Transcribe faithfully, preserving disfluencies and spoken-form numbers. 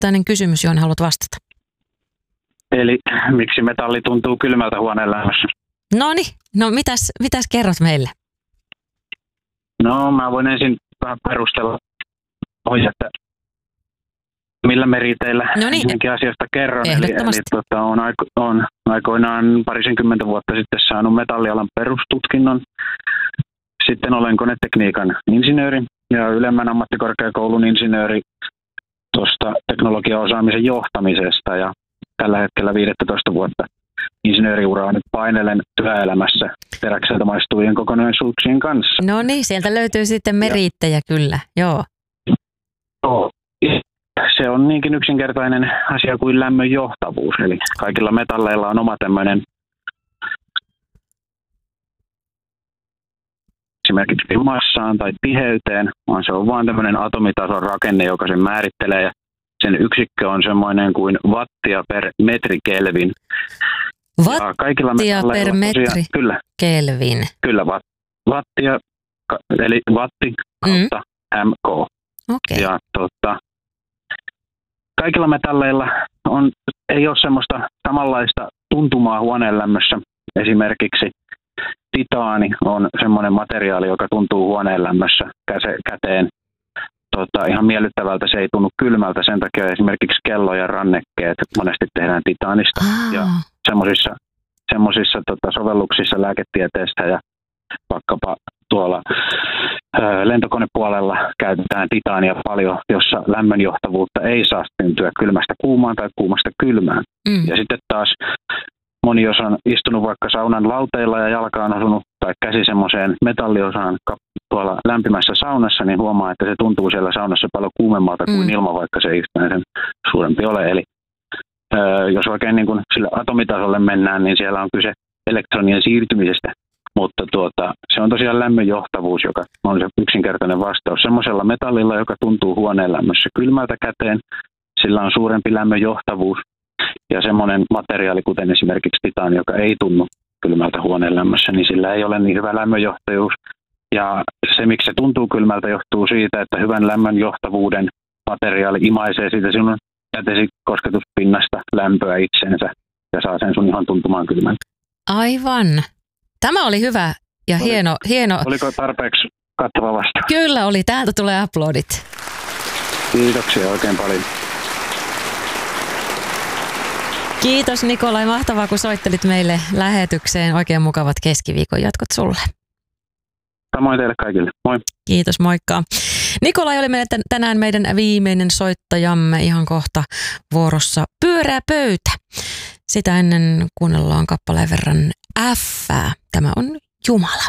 yksinkertainen kysymys, johon haluat vastata. Eli miksi metalli tuntuu kylmältä huoneen lämmössä? Noniin, no mitäs, mitäs kerrot meille? No mä voin ensin vähän perustella, että millä meriteillä ensinnäkin asiasta kerron. Eli, eli tota, on, aiko, on aikoinaan parisenkymmentä vuotta sitten saanut metallialan perustutkinnon. Sitten olen konetekniikan insinööri ja ylemmän ammattikorkeakoulun insinööri tuosta teknologiaosaamisen johtamisesta. Ja tällä hetkellä viisitoista vuotta insinööriuraa nyt painelen työelämässä teräkseltä maistuvien kokonaisuuksien kanssa. No niin, sieltä löytyy sitten meriittejä ja, kyllä, joo. Joo. Se on niinkin yksinkertainen asia kuin lämmön johtavuus. Eli kaikilla metalleilla on oma tämmöinen esimerkiksi massaan tai tiheyteen, vaan se on vain tämmöinen atomitason rakenne, joka sen määrittelee. Ja sen yksikkö on semmoinen kuin wattia per metri kelvin. Wattia per metri tosiaan, kyllä, kelvin. Kyllä, watt, wattia, eli watti kautta mm. mk. Okay. Ja tota, kaikilla metalleilla on, ei ole semmoista samanlaista tuntumaa huoneen lämmössä. Esimerkiksi titaani on semmoinen materiaali, joka tuntuu huoneen lämmössä käteen. Tota, ihan miellyttävältä, se ei tunnu kylmältä, sen takia esimerkiksi kello ja rannekkeet monesti tehdään titaanista. Ah. Ja semmoisissa semmoisissa tota, sovelluksissa lääketieteestä ja vaikkapa tuolla ö, lentokonepuolella käytetään titaania paljon, jossa lämmönjohtavuutta ei saa syntyä kylmästä kuumaan tai kuumasta kylmään. Mm. Ja sitten taas moni, jos on istunut vaikka saunan lauteilla ja jalka on osunut tai käsi semmoiseen metalliosaan tuolla lämpimässä saunassa, niin huomaa, että se tuntuu siellä saunassa paljon kuumemmalta kuin mm. ilma, vaikka se ei yhtään sen suurempi ole. Eli ö, jos oikein niin kuin sille atomitasolle mennään, niin siellä on kyse elektronien siirtymisestä. Mutta tuota, se on tosiaan lämmönjohtavuus, joka on se yksinkertainen vastaus. Semmoisella metallilla, joka tuntuu huoneen lämmössä kylmältä käteen, sillä on suurempi lämmönjohtavuus. Ja semmoinen materiaali, kuten esimerkiksi titaani, joka ei tunnu kylmältä huoneen lämmössä, niin sillä ei ole niin hyvä lämmönjohtajuus. Ja se, miksi se tuntuu kylmältä, johtuu siitä, että hyvän lämmönjohtavuuden materiaali imaisee siitä sinun kätesi kosketuspinnasta lämpöä itseensä ja saa sen sun ihan tuntumaan kylmältä. Aivan. Tämä oli hyvä ja oli, hieno, hieno. Oliko tarpeeksi kattava vastaus? Kyllä oli. Täältä tulee aplodit. Kiitoksia oikein paljon. Kiitos Nikolai. Mahtavaa, kun soittelit meille lähetykseen. Oikein mukavat keskiviikon jatkot sulle. Samoin teille kaikille. Moi. Kiitos, moikka. Nikolai oli meidän tänään meidän viimeinen soittajamme, ihan kohta vuorossa Pyöreä pöytä. Sitä ennen kuunnellaan kappaleen verran F:ää. Tämä on Jumala.